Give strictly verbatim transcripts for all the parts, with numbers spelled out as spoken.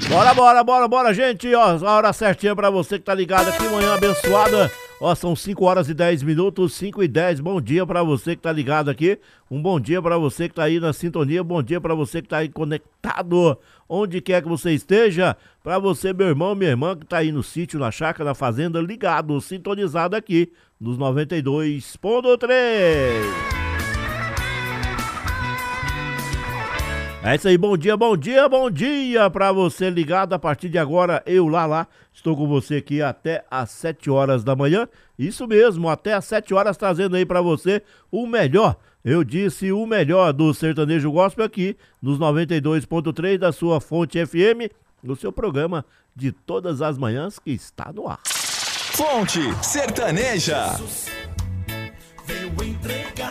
Bora, bora, bora, bora, gente, ó, a hora certinha pra você que tá ligado aqui, manhã abençoada, ó, são cinco horas e dez minutos, cinco e dez, bom dia pra você que tá ligado aqui, um bom dia pra você que tá aí na sintonia, bom dia pra você que tá aí conectado, onde quer que você esteja, pra você, meu irmão, minha irmã, que tá aí no sítio, na chácara, na fazenda, ligado, sintonizado aqui, nos noventa e dois ponto três. É isso aí, bom dia, bom dia, bom dia pra você ligado. A partir de agora, eu lá, lá, estou com você aqui até às sete horas da manhã. Isso mesmo, até às sete horas, trazendo aí pra você o melhor, eu disse o melhor do sertanejo gospel aqui, nos noventa e dois ponto três da sua Fonte F M, no seu programa de todas as manhãs que está no ar. Fonte Sertaneja. Jesus veio entregar.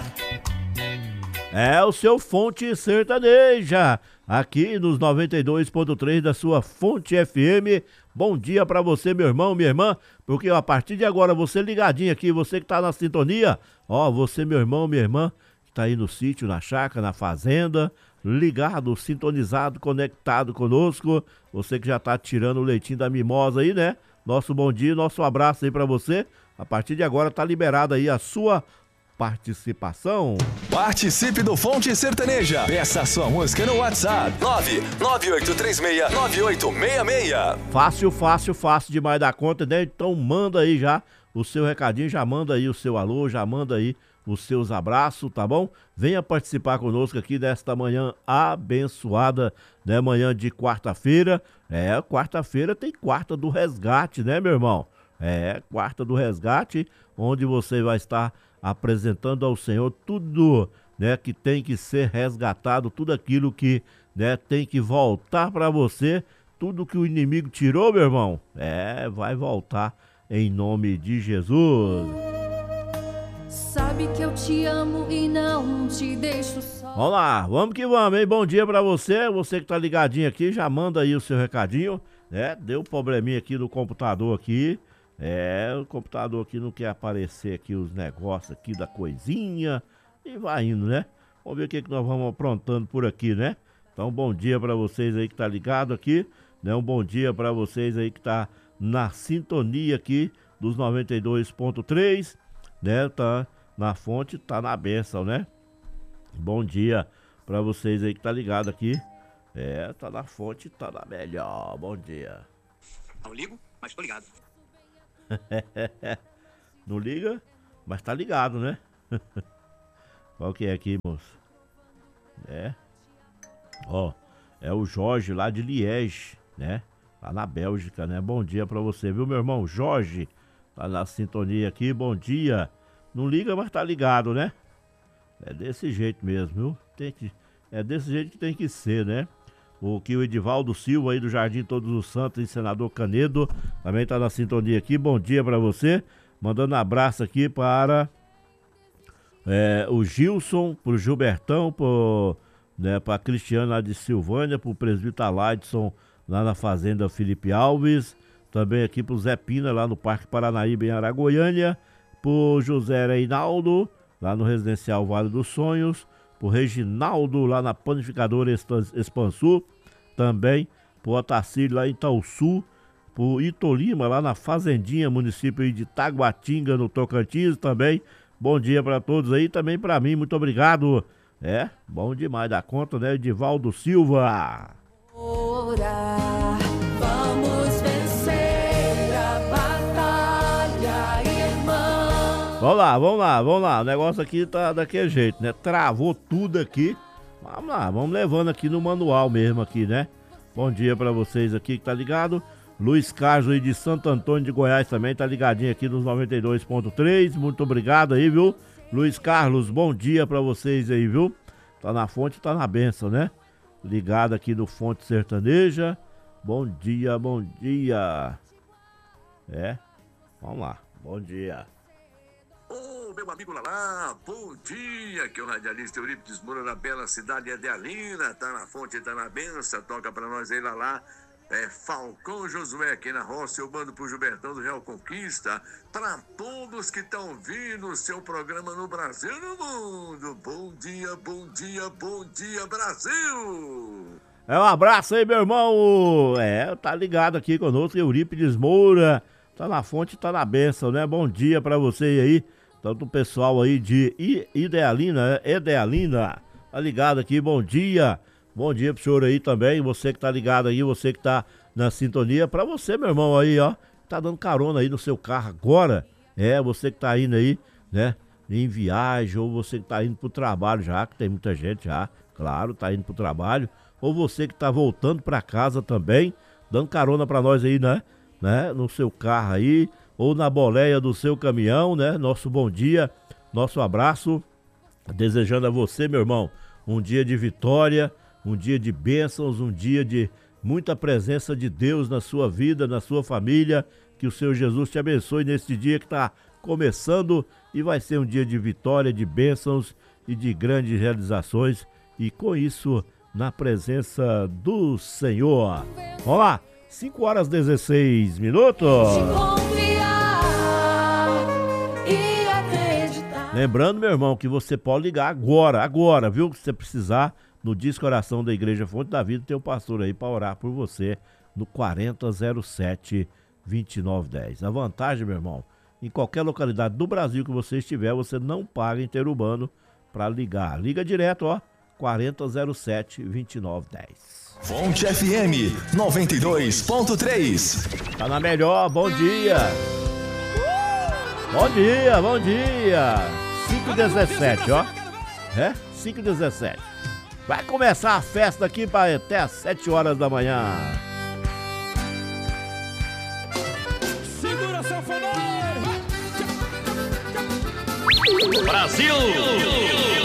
É o seu Fonte Sertaneja, aqui nos noventa e dois ponto três da sua Fonte F M. Bom dia pra você, meu irmão, minha irmã, porque ó, a partir de agora, você ligadinho aqui, você que tá na sintonia, ó, você, meu irmão, minha irmã, que tá aí no sítio, na chácara, na fazenda, ligado, sintonizado, conectado conosco, você que já tá tirando o leitinho da mimosa aí, né? Nosso bom dia, nosso abraço aí pra você. A partir de agora tá liberada aí a sua participação. Participe do Fonte Sertaneja. Peça a sua música no WhatsApp nove nove oito três seis nove oito seis seis. Fácil, fácil, fácil demais da conta, né? Então manda aí já o seu recadinho, já manda aí o seu alô, já manda aí os seus abraços, tá bom? Venha participar conosco aqui desta manhã abençoada, né? Manhã de quarta-feira. É, quarta-feira tem quarta do resgate, né, meu irmão? É, quarta do resgate, onde você vai estar apresentando ao Senhor tudo, né, que tem que ser resgatado, tudo aquilo que, né, tem que voltar para você, tudo que o inimigo tirou, meu irmão, é, vai voltar em nome de Jesus. Sabe que eu te amo e não te deixo só. Vamos lá, vamos que vamos, hein? Bom dia pra você, você que tá ligadinho aqui, já manda aí o seu recadinho, né? Deu um probleminha aqui no computador aqui. É, o computador aqui não quer aparecer aqui os negócios aqui da coisinha e vai indo, né? Vamos ver o que, que nós vamos aprontando por aqui, né? Então, bom dia pra vocês aí que tá ligado aqui, né? Um bom dia pra vocês aí que tá na sintonia aqui dos noventa e dois ponto três, né? Tá na fonte, tá na bênção, né? Bom dia pra vocês aí que tá ligado aqui. É, tá na fonte, tá na melhor. Bom dia. Não ligo, mas tô ligado. Não liga, mas tá ligado, né? Qual que é aqui, moço? É. Ó, é o Jorge lá de Liège, né? Lá na Bélgica, né? Bom dia pra você, viu, meu irmão? Jorge, tá na sintonia aqui, bom dia. Não liga, mas tá ligado, né? É desse jeito mesmo, viu? Tem que, é desse jeito que tem que ser, né? O que o Edivaldo Silva aí do Jardim Todos os Santos e Senador Canedo também tá na sintonia aqui, bom dia pra você, mandando um abraço aqui para é, o Gilson, pro Gilbertão, pro, né, pra Cristiano lá de Silvânia, pro presbítero Aladson lá na Fazenda Felipe Alves, também aqui pro Zé Pina lá no Parque Paranaíba em Aragoiânia, pro José Reinaldo lá no Residencial Vale dos Sonhos, pro Reginaldo lá na Panificadora Expansul, também pro Otacílio lá em Itaúsu, pro Itolima lá na Fazendinha, município de Taguatinga, no Tocantins também. Bom dia para todos aí, também para mim, muito obrigado. É, bom demais da conta, né, Edivaldo Silva. Orar, vamos vencer a batalha, irmão. Vamos lá, vamos lá, vamos lá. O negócio aqui tá daquele jeito, né? Travou tudo aqui. Vamos lá, vamos levando aqui no manual mesmo aqui, né? Bom dia pra vocês aqui que tá ligado. Luiz Carlos aí de Santo Antônio de Goiás também tá ligadinho aqui nos noventa e dois ponto três. Muito obrigado aí, viu? Luiz Carlos, bom dia pra vocês aí, viu? Tá na fonte, tá na benção, né? Ligado aqui no Fonte Sertaneja. Bom dia, bom dia. É, vamos lá, bom dia. Ô, meu amigo Lalá, bom dia, aqui é o radialista Eurípides Moura na bela cidade de Adelina, tá na fonte, tá na benção, toca pra nós aí, Lalá. É Falcão Josué aqui na roça, eu mando pro Gilbertão do Real Conquista, para todos que estão ouvindo o seu programa no Brasil e no mundo. Bom dia, bom dia, bom dia, Brasil! É um abraço aí, meu irmão. É, tá ligado aqui conosco, Eurípides Moura. Tá na fonte, tá na bênção, né? Bom dia pra você aí. Tanto o pessoal aí de Idealina, Idealina. Tá ligado aqui, bom dia. Bom dia pro senhor aí também. Você que tá ligado aí, você que tá na sintonia. Pra você, meu irmão aí, ó. Tá dando carona aí no seu carro agora. É, você que tá indo aí, né? Em viagem, ou você que tá indo pro trabalho já, que tem muita gente já, claro, tá indo pro trabalho. Ou você que tá voltando pra casa também, dando carona pra nós aí, né? né? No seu carro aí, ou na boleia do seu caminhão, né? Nosso bom dia, nosso abraço. Desejando a você, meu irmão, um dia de vitória, um dia de bênçãos, um dia de muita presença de Deus na sua vida, na sua família. Que o Senhor Jesus te abençoe neste dia que tá começando e vai ser um dia de vitória, de bênçãos e de grandes realizações. E com isso, na presença do Senhor. Vamos lá, cinco horas e dezesseis minutos. Lembrando, meu irmão, que você pode ligar agora, agora, viu? Se você precisar, no Disco Oração da Igreja Fonte da Vida, tem um pastor aí para orar por você no quarenta zero sete, vinte e nove dez. A vantagem, meu irmão, em qualquer localidade do Brasil que você estiver, você não paga interurbano para ligar. Liga direto, ó. quarenta zero sete, vinte e nove dez. Fonte F M noventa e dois ponto três. Tá na melhor, bom dia. Bom dia, bom dia. cinco e dezessete, ó. É? cinco e dezessete. Vai começar a festa aqui para até às sete horas da manhã. Segura seu fone. Brasil!